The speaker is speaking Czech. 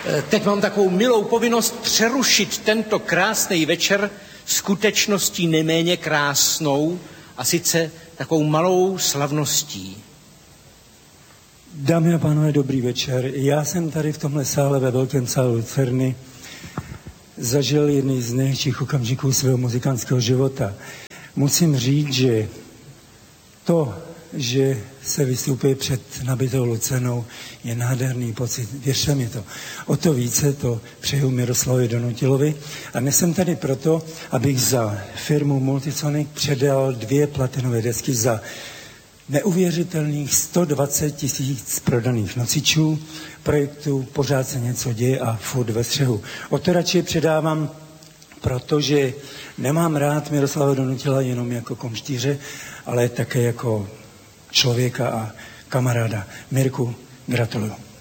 Teď mám takovou milou povinnost přerušit tento krásný večer skutečností neméně krásnou, a sice takovou malou slavností. Dámy a pánové, dobrý večer. Já jsem tady v tomhle sále ve velkém sále Lucerny zažil jedný z největších okamžiků svého muzikantského života. Musím říct, že to, že se vystupuje před nabitou Lucernou, je nádherný pocit. Věřte mi to. O to více to přeju Miroslavovi Donutilovi. A dnes jsem tady proto, abych za firmu Multisonic předal 2 platinové desky za neuvěřitelných 120 000 prodaných nosičů projektu Pořád se něco děje a furt ve střehu. O to radši předávám, protože nemám rád Miroslava Donutila jenom jako komštíře, ale také jako člověka a kamaráda. Mirku, gratuluju.